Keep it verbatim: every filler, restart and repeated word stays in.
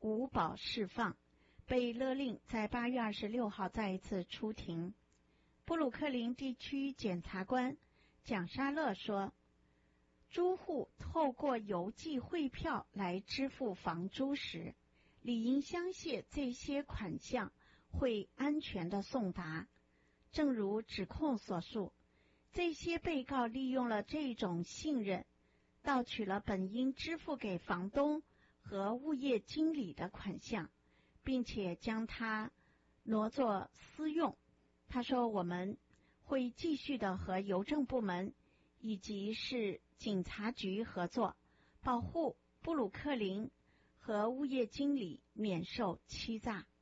无保释放，被勒令在八月二十六号再一次出庭。布鲁克林地区检察官蒋沙勒说，租户透过邮寄汇票来支付房租时，理应相信这些款项会安全地送达。正如指控所述，这些被告利用了这种信任，盗取了本应支付给房东和物业经理的款项，并且将它挪作私用。他说，我们会继续的和邮政部门以及是警察局合作，保护布鲁克林和物业经理免受欺诈。